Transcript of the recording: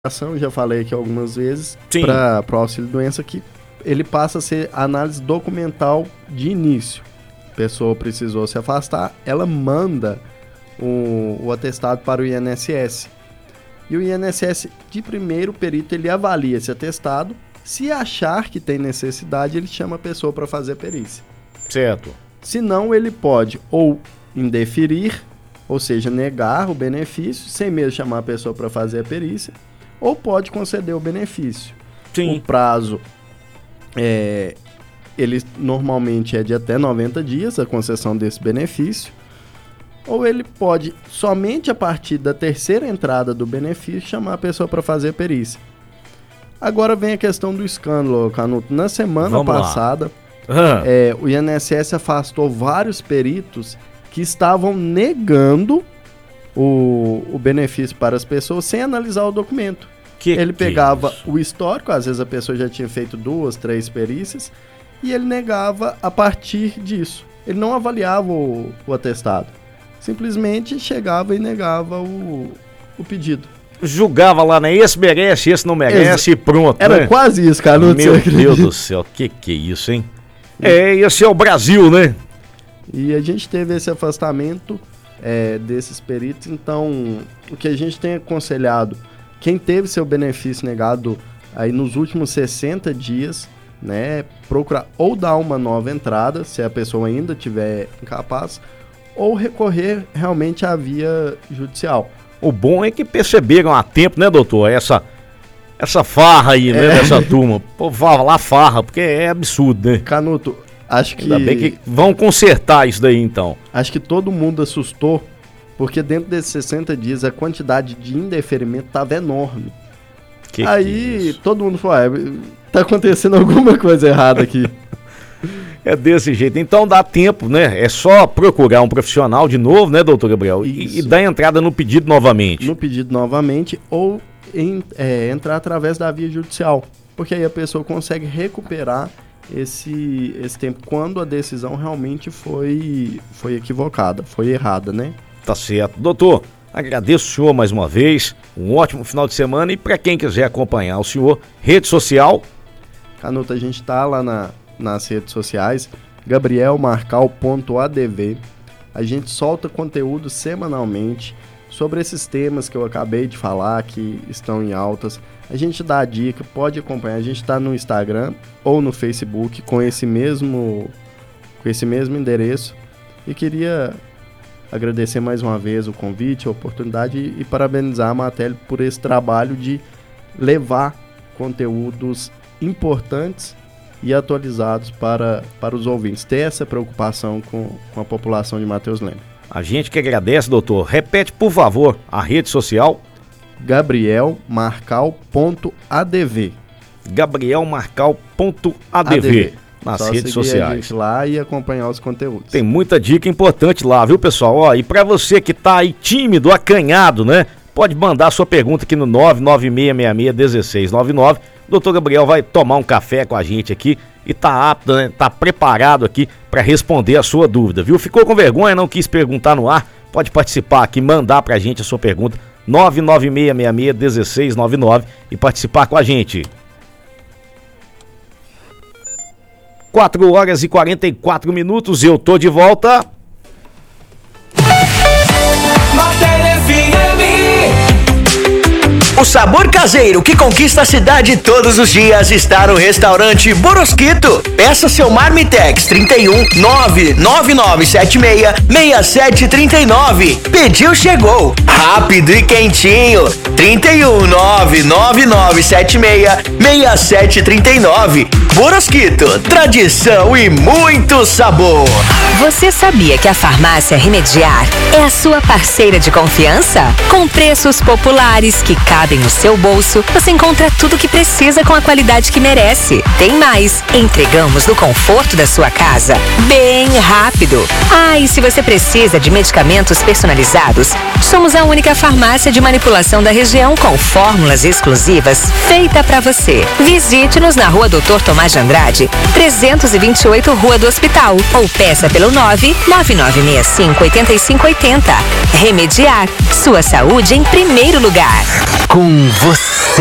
já falei aqui algumas vezes, Sim. para o auxílio-doença, que ele passa a ser análise documental de início. A pessoa precisou se afastar, ela manda o atestado para o INSS. E o INSS, de primeiro, o perito, ele avalia esse atestado. Se achar que tem necessidade, ele chama a pessoa para fazer a perícia. Certo. Se não, ele pode ou indeferir, ou seja, negar o benefício, sem mesmo chamar a pessoa para fazer a perícia, ou pode conceder o benefício. Sim. O prazo, ele normalmente é de até 90 dias, a concessão desse benefício, ou ele pode, somente a partir da terceira entrada do benefício, chamar a pessoa para fazer a perícia. Agora vem a questão do escândalo, Canuto. Na semana passada, o INSS afastou vários peritos que estavam negando o benefício para as pessoas sem analisar o documento. Ele pegava o histórico, às vezes a pessoa já tinha feito 2, 3 perícias, e ele negava a partir disso. Ele não avaliava o atestado. Simplesmente chegava e negava o pedido. Julgava lá, né? Esse merece, esse não merece e pronto. Era, né? quase isso, Canuto. Meu Deus do céu, que é isso, hein? Esse é o Brasil, né? E a gente teve esse afastamento desses peritos. Então, o que a gente tem aconselhado, quem teve seu benefício negado aí nos últimos 60 dias, né, procurar ou dar uma nova entrada, se a pessoa ainda estiver incapaz, ou recorrer realmente à via judicial. O bom é que perceberam a tempo, né, doutor? Essa farra aí, né, dessa turma. Pô, vá lá farra, porque é absurdo, né? Canuto, acho que... Ainda bem que vão consertar isso daí, então. Acho que todo mundo assustou, porque dentro desses 60 dias a quantidade de indeferimento estava enorme. Aí todo mundo falou, tá acontecendo alguma coisa errada aqui. É desse jeito. Então dá tempo, né? É só procurar um profissional de novo, né, doutor Gabriel? E dar entrada no pedido novamente. No pedido novamente ou entrar através da via judicial. Porque aí a pessoa consegue recuperar esse tempo quando a decisão realmente foi equivocada, foi errada, né? Tá certo. Doutor, agradeço o senhor mais uma vez. Um ótimo final de semana. E para quem quiser acompanhar o senhor, rede social. Canuto, a gente tá lá nas redes sociais, gabrielmarcal.adv. A gente solta conteúdo semanalmente sobre esses temas que eu acabei de falar, que estão em altas. A gente dá a dica, pode acompanhar. A gente está no Instagram ou no Facebook com esse mesmo endereço. E queria agradecer mais uma vez o convite, a oportunidade e parabenizar a Matéria por esse trabalho de levar conteúdos importantes e atualizados para os ouvintes. Ter essa preocupação com a população de Matheus Leme. A gente que agradece, doutor. Repete, por favor, a rede social. gabrielmarcal.adv. gabrielmarcal.adv nas só redes seguir sociais. a gente lá e acompanhar os conteúdos. Tem muita dica importante lá, viu, pessoal? Ó, e para você que tá aí tímido, acanhado, né? Pode mandar sua pergunta aqui no 996661699. O doutor Gabriel vai tomar um café com a gente aqui e tá apto, né? Tá preparado aqui para responder a sua dúvida, viu? Ficou com vergonha, não quis perguntar no ar? Pode participar aqui, mandar pra gente a sua pergunta, 996661699 e participar com a gente. 4h44, eu tô de volta. O sabor caseiro que conquista a cidade todos os dias está no restaurante Borosquito. Peça seu Marmitex 31 999766739. Pediu, chegou. Rápido e quentinho. 31 999766739. Borosquito, tradição e muito sabor. Você sabia que a farmácia Remediar é a sua parceira de confiança? Com preços populares que cabem no seu bolso, você encontra tudo o que precisa com a qualidade que merece. Tem mais, entregamos no conforto da sua casa, bem rápido. E se você precisa de medicamentos personalizados, somos a única farmácia de manipulação da região com fórmulas exclusivas feita para você. Visite-nos na Rua Doutor Tomás Tomás de Andrade, 328 Rua do Hospital. Ou peça pelo 99965-8580. Remediar, sua saúde em primeiro lugar. Com você.